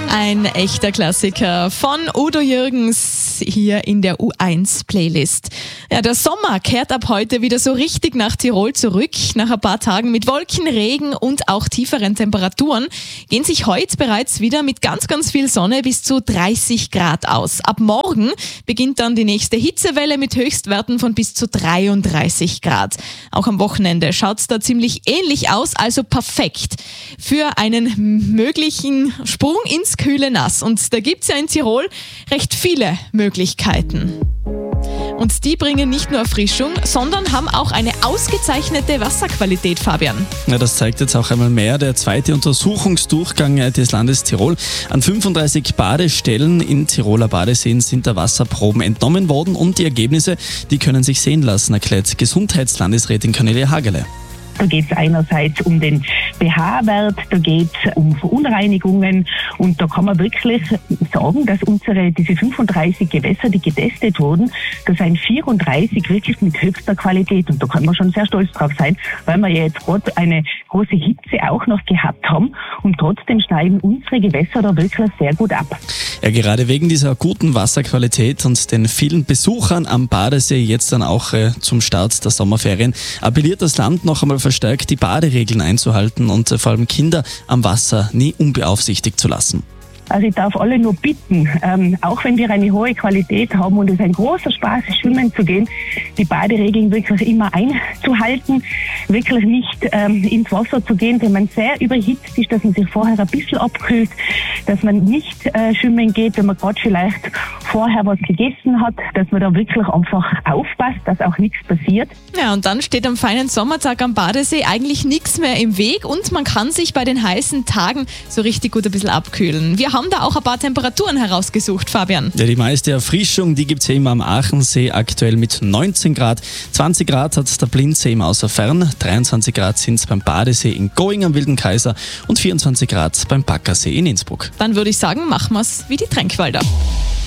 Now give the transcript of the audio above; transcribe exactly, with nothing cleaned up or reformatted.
Ein echter Klassiker von Udo Jürgens hier in der U eins Playlist. Ja, der Sommer kehrt ab heute wieder so richtig nach Tirol zurück. Nach ein paar Tagen mit Wolken, Regen und auch tieferen Temperaturen gehen sich heute bereits wieder mit ganz, ganz viel Sonne bis zu dreißig Grad aus. Ab morgen beginnt dann die nächste Hitzewelle mit Höchstwerten von bis zu dreiunddreißig Grad. Auch am Wochenende schaut es da ziemlich ähnlich aus, also perfekt für einen möglichen Sprung ins kühle Nass. Und da gibt's ja in Tirol recht viele Möglichkeiten. Und die bringen nicht nur Erfrischung, sondern haben auch eine ausgezeichnete Wasserqualität, Fabian. Ja, das zeigt jetzt auch einmal mehr der zweite Untersuchungsdurchgang des Landes Tirol. An fünfunddreißig Badestellen in Tiroler Badeseen sind da Wasserproben entnommen worden und die Ergebnisse, die können sich sehen lassen, erklärt Gesundheitslandesrätin Cornelia Hagerle. Da geht es einerseits um den pH-Wert, da geht es um Verunreinigungen und da kann man wirklich sagen, dass unsere diese fünfunddreißig Gewässer, die getestet wurden, da sind vierunddreißig wirklich mit höchster Qualität und da kann man schon sehr stolz drauf sein, weil wir ja jetzt gerade eine große Hitze auch noch gehabt haben und trotzdem schneiden unsere Gewässer da wirklich sehr gut ab. Ja, gerade wegen dieser guten Wasserqualität und den vielen Besuchern am Badesee jetzt dann auch äh, zum Start der Sommerferien appelliert das Land noch einmal verstärkt, die Baderegeln einzuhalten und äh, vor allem Kinder am Wasser nie unbeaufsichtigt zu lassen. Also ich darf alle nur bitten, ähm, auch wenn wir eine hohe Qualität haben und es ein großer Spaß ist, schwimmen zu gehen, die Baderegeln wirklich immer einzuhalten, wirklich nicht ähm, ins Wasser zu gehen, wenn man sehr überhitzt ist, dass man sich vorher ein bisschen abkühlt, dass man nicht äh, schwimmen geht, wenn man gerade vielleicht vorher was gegessen hat, dass man da wirklich einfach aufpasst, dass auch nichts passiert. Ja, und dann steht am feinen Sommertag am Badesee eigentlich nichts mehr im Weg und man kann sich bei den heißen Tagen so richtig gut ein bisschen abkühlen. Wir haben da auch ein paar Temperaturen herausgesucht, Fabian. Ja, die meiste Erfrischung, die gibt es ja immer am Aachensee, aktuell mit neunzehn Grad. zwanzig Grad hat der Blindsee im Außerfern, dreiundzwanzig Grad sind es beim Badesee in Going am Wilden Kaiser und vierundzwanzig Grad beim Baggersee in Innsbruck. Dann würde ich sagen, machen wir es wie die Tränkwalder.